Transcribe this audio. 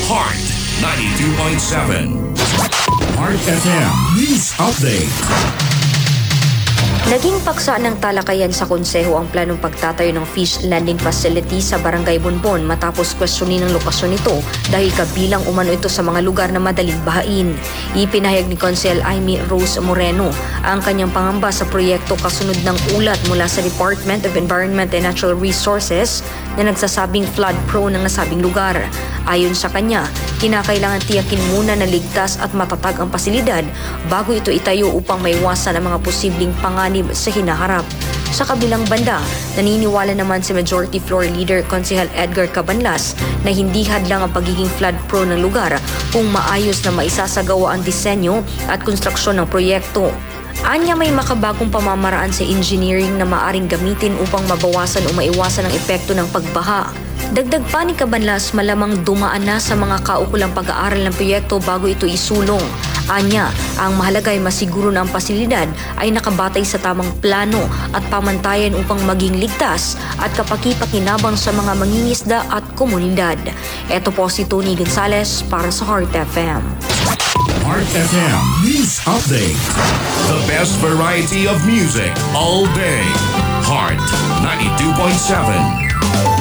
Heart 92.7. Heart FM News Update. Naging paksa ng talakayan sa konseho ang planong pagtatayo ng fish landing facility sa Barangay Bonbon matapos kwestiyonin ang lokasyon nito dahil kabilang umano ito sa mga lugar na madaling bahain. Ipinahayag ni Consel Amy Rose Moreno ang kanyang pangamba sa proyekto kasunod ng ulat mula sa Department of Environment and Natural Resources na nagsasabing flood prone ang nasabing lugar. Ayon sa kanya, kinakailangan tiyakin muna na ligtas at matatag ang pasilidad bago ito itayo upang maiwasan ang mga posibleng panganib sa hinaharap. Sa kabilang banda, naniniwala naman si Majority Floor Leader Konsehal Edgar Cabanlas na hindi hadlang ang pagiging flood-prone ng lugar kung maayos na maisasagawa ang disenyo at konstruksyon ng proyekto. Anya may makabagong pamamaraan sa engineering na maaring gamitin upang mabawasan o maiwasan ang epekto ng pagbaha. Dagdag pa ni Cabanlas, malamang dumaan na sa mga kaukulang pag-aaral ng proyekto bago ito isulong. Anya, ang mahalaga ay masiguro na ang pasilidad ay nakabatay sa tamang plano at pamantayan upang maging ligtas at kapaki-pakinabang sa mga mangingisda at komunidad. Ito po si Tony Gonzales para sa Heart FM. Heart FM News Update. The best variety of music all day. Heart 92.7.